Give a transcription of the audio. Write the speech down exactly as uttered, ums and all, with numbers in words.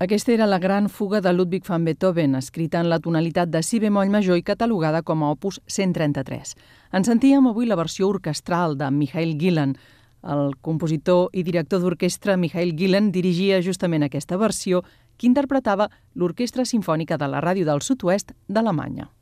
Aquesta era la gran fuga de Ludwig van Beethoven, escrita en la tonalitat de si bemoll major i catalogada com a opus cent trenta-tres. En sentíem avui la versió orquestral de Michael Gillen. El compositor i director d'orquestra Michael Gillen dirigia justament aquesta versió que interpretava l'Orquestra Simfònica de la Ràdio del Sud-oest d'Alemanya.